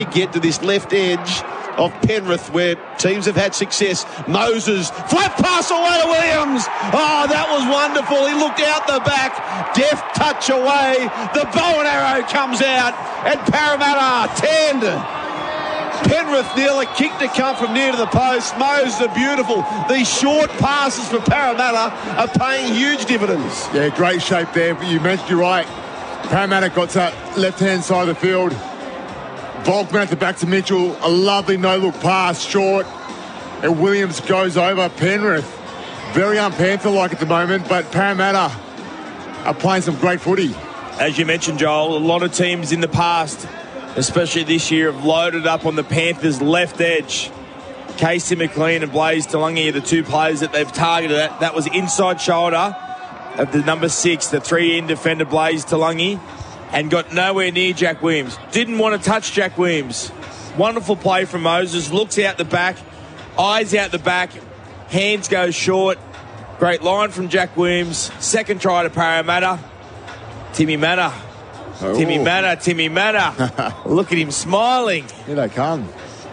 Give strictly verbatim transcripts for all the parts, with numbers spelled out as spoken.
Get to this left edge of Penrith where teams have had success. Moses, flat pass away to Williams. Oh, that was wonderful. He looked out the back, deft touch away. The bow and arrow comes out, and Parramatta ten. Penrith nil, a kick to come from near to the post. Moses are beautiful. These short passes for Parramatta are paying huge dividends. Yeah, great shape there. But you mentioned, you're right. Parramatta got to that left-hand side of the field. Volkman at the back to Mitchell. A lovely no-look pass, short. And Williams goes over Penrith. Very un-Panther-like at the moment, but Parramatta are playing some great footy. As you mentioned, Joel, a lot of teams in the past, especially this year, have loaded up on the Panthers' left edge. Casey McLean and Blaze Talangi are the two players that they've targeted. That, that was inside shoulder of the number six, the three-in defender Blaze Talangi, and got nowhere near Jack Williams. Didn't want to touch Jack Williams. Wonderful play from Moses. Looks out the back, eyes out the back, hands go short. Great line from Jack Williams. Second try to Parramatta. Timmy Mannah. Oh. Timmy Mannah, Timmy Mannah. Look at him smiling. Here they come.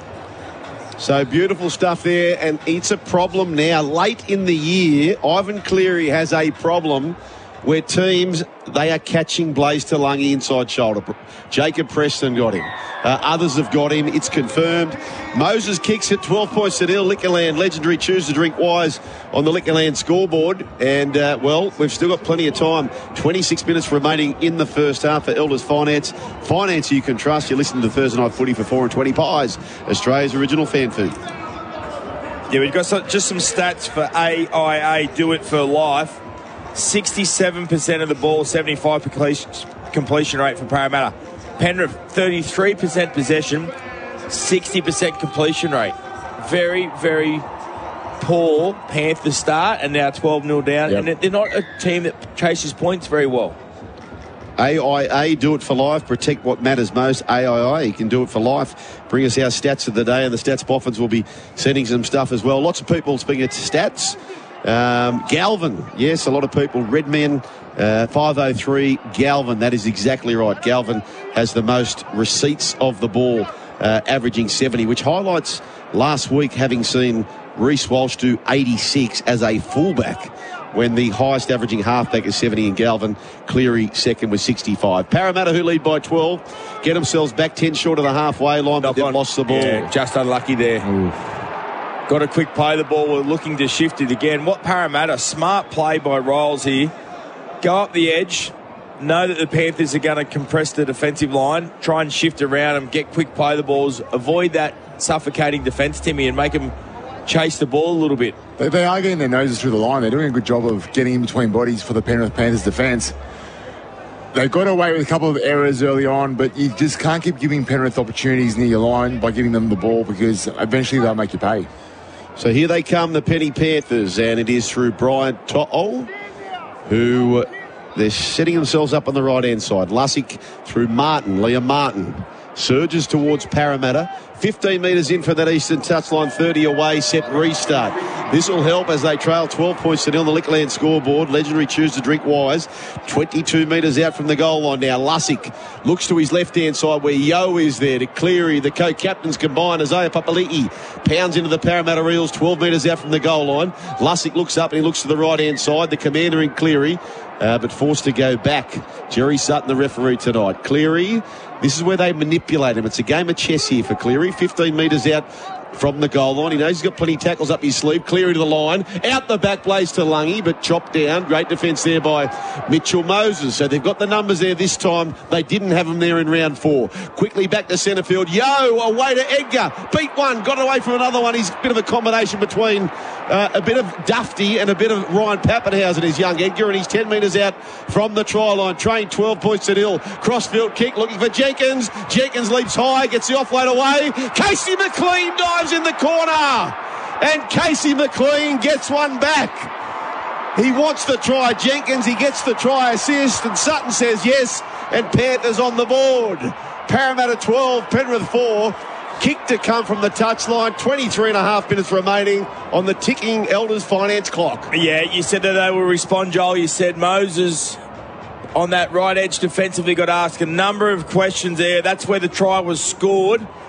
So beautiful stuff there, and it's a problem now. Late in the year, Ivan Cleary has a problem where teams, they are catching Blaze Talangi inside shoulder. Jacob Preston got him. Uh, others have got him. It's confirmed. Moses kicks it, twelve points to nil. Liquorland, legendary, choose to drink wise on the Liquorland scoreboard. And, uh, well, we've still got plenty of time. twenty-six minutes remaining in the first half for Elders Finance. Finance you can trust. You're listening to Thursday Night Footy for four and twenty pies, Australia's original fan food. Yeah, we've got some, just some stats for A I A, Do It For Life. sixty-seven percent of the ball, seventy-five percent completion rate for Parramatta. Penrith, thirty-three percent possession, sixty percent completion rate. Very, very poor Panthers start, and now twelve nil down. Yep. And they're not a team that chases points very well. A I A, Do It For Life, protect what matters most. A I A, you can do it for life. Bring us our stats of the day, and the Stats Boffins will be sending some stuff as well. Lots of people speaking of stats. Um, Galvin, yes, a lot of people. Redmen, uh, five oh three. Galvin, that is exactly right. Galvin has the most receipts of the ball, uh, averaging seventy, which highlights last week having seen Reece Walsh do eighty-six as a fullback, when the highest averaging halfback is seventy in Galvin. Cleary second with sixty-five. Parramatta, who lead by twelve, get themselves back ten short of the halfway line, but they've lost the ball. Yeah, just unlucky there. Ooh. Got a quick play the ball. We're looking to shift it again. What Parramatta? Smart play by Riles here. Go up the edge. Know that the Panthers are going to compress the defensive line. Try and shift around them. Get quick play the balls. Avoid that suffocating defence, Timmy, and make them chase the ball a little bit. They, they are getting their noses through the line. They're doing a good job of getting in between bodies for the Penrith Panthers defence. They got away with a couple of errors early on, but you just can't keep giving Penrith opportunities near your line by giving them the ball, because eventually they'll make you pay. So here they come, the Penny Panthers, and it is through Brian To'o, who they're setting themselves up on the right-hand side. Lussick through Martin, Liam Martin. Surges towards Parramatta. fifteen metres in for that eastern touchline, thirty away, set restart. This will help as they trail twelve points to nil on the Liquorland scoreboard. Legendary, choose to drink wise. twenty-two metres out from the goal line now. Lussick looks to his left-hand side where Yo is there to Cleary. The co-captains combine. Isaiah Papali'i pounds into the Parramatta Eels, twelve metres out from the goal line. Lussick looks up and he looks to the right-hand side. The commander in Cleary, uh, but forced to go back. Jerry Sutton, the referee tonight. Cleary, this is where they manipulate him. It's a game of chess here for Cleary. fifteen metres out from the goal line. He knows he's got plenty of tackles up his sleeve. Cleary to the line. Out the back, Blaze Talangi, but chopped down. Great defence there by Mitchell Moses. So they've got the numbers there this time. They didn't have them there in round four. Quickly back to centre field. Yo, away to Edgar. Beat one, got away from another one. He's a bit of a combination between uh, a bit of Dufty and a bit of Ryan Pappenhausen, his young Edgar, and he's ten metres out from the try line. Train twelve points to nil. Crossfield kick looking for Jenkins. Jenkins leaps high, gets the offload away. Casey McLean dives in the corner, and Casey McLean gets one back. He wants the try. Jenkins, he gets the try assist, and Sutton says yes, and Panthers on the board. Parramatta twelve, Penrith four. Kick to come from the touchline. twenty-three and a half minutes remaining on the ticking Elders Finance clock. Yeah, you said that they will respond, Joel. You said Moses on that right edge defensively, got asked a number of questions there. That's where the try was scored.